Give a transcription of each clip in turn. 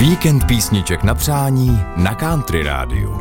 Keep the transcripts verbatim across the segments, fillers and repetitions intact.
Víkend písniček na přání na Country Rádiu.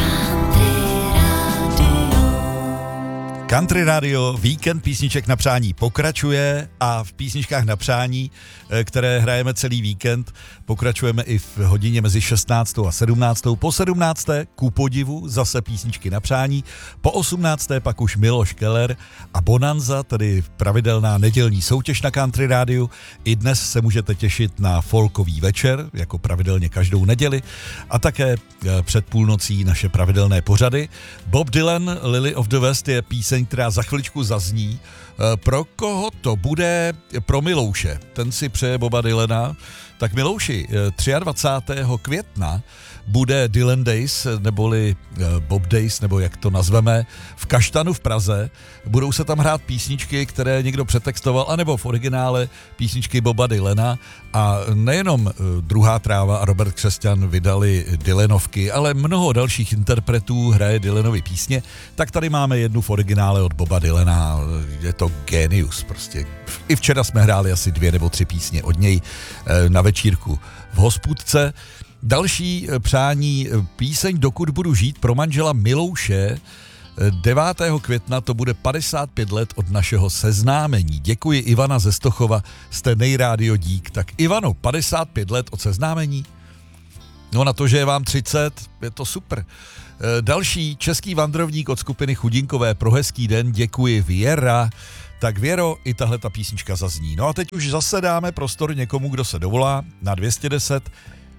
Country Radio, víkend písniček na přání pokračuje a v písničkách na přání, které hrajeme celý víkend, pokračujeme i v hodině mezi šestnáctou a sedmnáctou. Po sedmnácté ku podivu zase písničky na přání, po osmnácté pak už Miloš Keller a Bonanza, tedy pravidelná nedělní soutěž na Country Rádiu. I dnes se můžete těšit na folkový večer, jako pravidelně každou neděli, a také před půlnocí naše pravidelné pořady. Bob Dylan, Lily of the West je píseň, která za chviličku zazní. Pro koho to bude? Pro Milouše. Ten si přeje Boba Dylana. Tak Milouši, dvacátého třetího května bude Dylan Days, neboli Bob Days, nebo jak to nazveme, v Kaštanu v Praze. Budou se tam hrát písničky, které někdo přetextoval, anebo v originále písničky Boba Dylana. A nejenom Druhá tráva a Robert Křesťan vydali Dylanovky, ale mnoho dalších interpretů hraje Dylanovy písně. Tak tady máme jednu v originále od Boba Dylana. Je to génius prostě. I včera jsme hráli asi dvě nebo tři písně od něj na večírku v hospůdce. Další přání píseň Dokud budu žít pro manžela Milouše. devátého května to bude padesát pět let od našeho seznámení. Děkuji, Ivana ze Stochova, jste nejrádio dík. Tak Ivano, padesát pět let od seznámení. No na to, že je vám třicet, je to super. Další český vandrovník od skupiny Chudinkové, pro hezký den, děkuji, Věra. Tak Věro, i tahle ta písnička zazní. No a teď už zase dáme prostor někomu, kdo se dovolá na dvě stě deset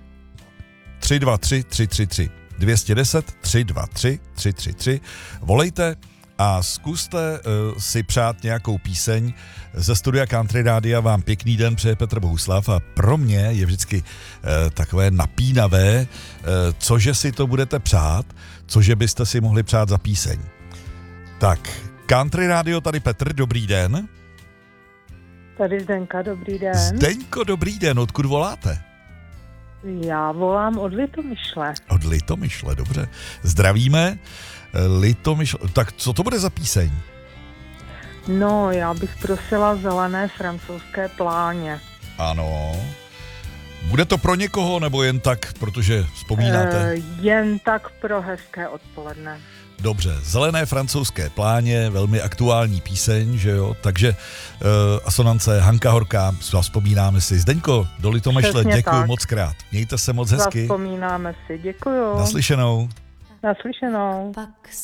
tři dva tři tři tři tři. dvě stě deset tři dva tři tři tři tři. Volejte a zkuste uh, si přát nějakou píseň. Ze studia Country Rádia vám pěkný den přeje Petr Bohuslav a pro mě je vždycky uh, takové napínavé, uh, cože si to budete přát, cože byste si mohli přát za píseň. Tak, Country Radio, tady Petr, dobrý den. Tady Zdenka, dobrý den. Zdenko, dobrý den, odkud voláte? Já volám od Litomyšle. Od Litomyšle, dobře. Zdravíme. Litomyšle, tak co to bude za píseň? No, já bych prosila Zelené francouzské pláně. Ano. Bude to pro někoho, nebo jen tak, protože vzpomínáte? E, jen tak pro hezké odpoledne. Dobře, Zelené francouzské pláně, velmi aktuální píseň, že jo, takže uh, asonance Hanka Horká, vzpomínáme si. Zdeňko, do Litomyšle, děkuju moc krát. Mějte se moc hezky. Vzpomínáme si, děkuju. Naslyšenou. Naslyšenou.